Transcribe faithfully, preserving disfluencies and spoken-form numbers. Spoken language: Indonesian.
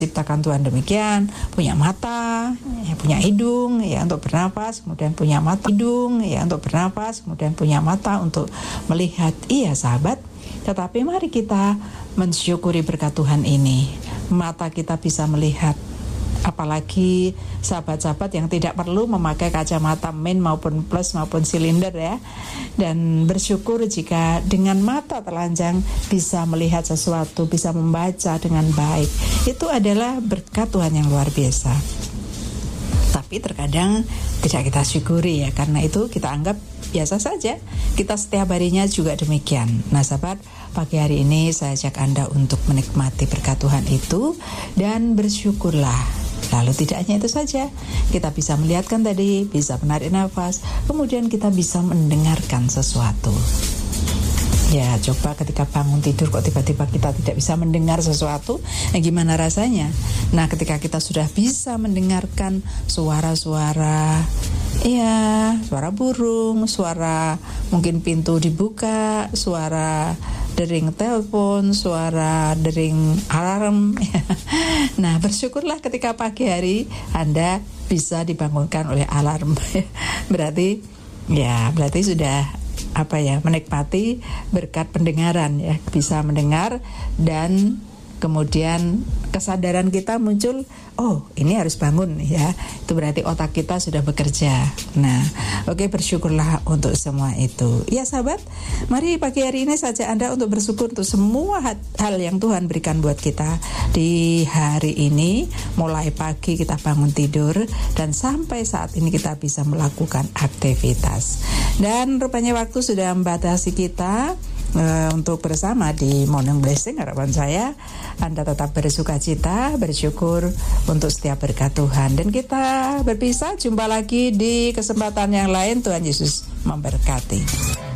Ciptakan Tuhan demikian, punya mata, ya, punya hidung ya untuk bernapas, kemudian punya mata hidung ya untuk bernapas, kemudian punya mata untuk melihat. Iya sahabat, tetapi mari kita mensyukuri berkat Tuhan ini. Mata kita bisa melihat, apalagi sahabat-sahabat yang tidak perlu memakai kacamata min maupun plus maupun silinder ya, dan bersyukur jika dengan mata telanjang bisa melihat sesuatu, bisa membaca dengan baik. Itu adalah berkat Tuhan yang luar biasa. Tapi terkadang tidak kita syukuri ya, karena itu kita anggap biasa saja. Kita setiap harinya juga demikian. Nah sahabat, pagi hari ini saya ajak Anda untuk menikmati berkat Tuhan itu dan bersyukurlah. Lalu tidak hanya itu saja, kita bisa melihatkan tadi, bisa menarik nafas, kemudian kita bisa mendengarkan sesuatu. Ya, coba ketika bangun tidur kok tiba-tiba kita tidak bisa mendengar sesuatu, ya gimana rasanya? Nah, ketika kita sudah bisa mendengarkan suara-suara, ya, suara burung, suara mungkin pintu dibuka, suara dering telepon, suara dering alarm. Nah, bersyukurlah ketika pagi hari Anda bisa dibangunkan oleh alarm. Berarti, ya, berarti sudah apa ya, menikmati berkat pendengaran ya, bisa mendengar dan kemudian kesadaran kita muncul, oh ini harus bangun ya, itu berarti otak kita sudah bekerja. Nah oke, bersyukurlah untuk semua itu ya sahabat. Mari pagi hari ini saja Anda untuk bersyukur untuk semua hal yang Tuhan berikan buat kita di hari ini, mulai pagi kita bangun tidur dan sampai saat ini kita bisa melakukan aktivitas. Dan rupanya waktu sudah membatasi kita Uh, untuk bersama di Morning Blessing. Harapan saya Anda tetap bersukacita, bersyukur untuk setiap berkat Tuhan. Dan kita berpisah, jumpa lagi di kesempatan yang lain. Tuhan Yesus memberkati.